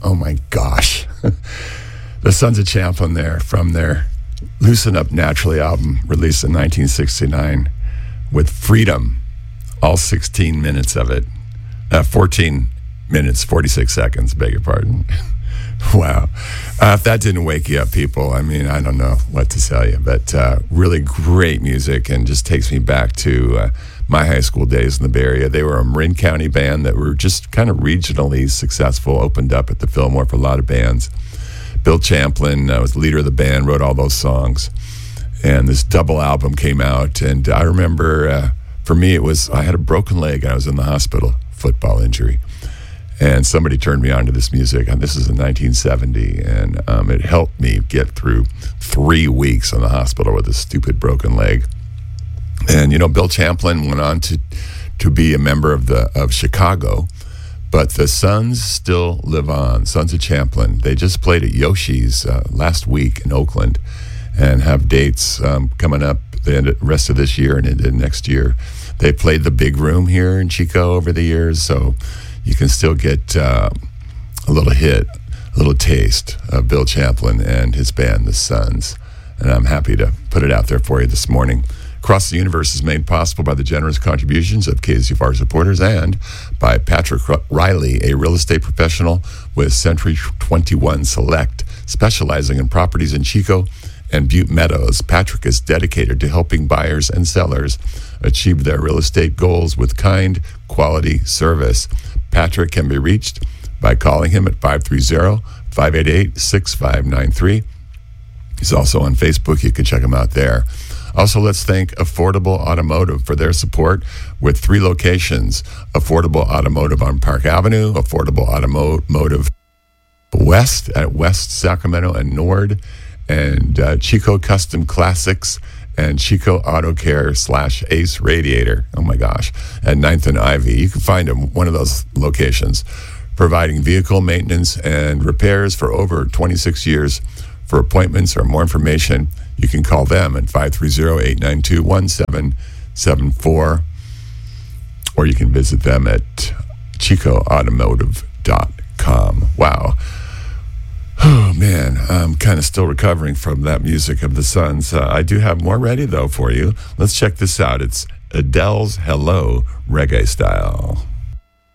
Oh my gosh. The Sons of Champlin there from their Loosen Up Naturally album released in 1969 with Freedom, all 16 minutes of it. 14 minutes, 46 seconds, beg your pardon. Wow. If that didn't wake you up, people, I mean, I don't know what to tell you, but really great music and just takes me back to my high school days in the Bay Area. They were a Marin County band that were just kind of regionally successful, opened up at the Fillmore for a lot of bands. Bill Champlin was the leader of the band, wrote all those songs. And this double album came out. And I remember, for me, I had a broken leg and I was in the hospital, football injury. And somebody turned me on to this music, and this is in 1970, and it helped me get through 3 weeks in the hospital with a stupid broken leg. And, you know, Bill Champlin went on to be a member of Chicago, but the Sons still live on, Sons of Champlin. They just played at Yoshi's last week in Oakland and have dates coming up the rest of this year and into next year. They played the Big Room here in Chico over the years, so you can still get a little hit, a little taste of Bill Champlin and his band, the Sons. And I'm happy to put it out there for you this morning. Across the Universe is made possible by the generous contributions of KZFR supporters and by Patrick Riley, a real estate professional with Century 21 Select, specializing in properties in Chico and Butte Meadows. Patrick is dedicated to helping buyers and sellers achieve their real estate goals with kind, quality service. Patrick can be reached by calling him at 530-588-6593. He's also on Facebook. You can check him out there. Also, let's thank Affordable Automotive for their support with 3 locations. Affordable Automotive on Park Avenue, Affordable Automotive West at West Sacramento and Nord, and Chico Custom Classics and Chico Auto Care / Ace Radiator, oh my gosh, at 9th and Ivy. You can find them one of those locations, providing vehicle maintenance and repairs for over 26 years. For appointments or more information, you can call them at 530-892-1774, or you can visit them at chicoautomotive.com. Wow. Oh, man, I'm kind of still recovering from that music of the Sons. I do have more ready, though, for you. Let's check this out. It's Adele's Hello, reggae style.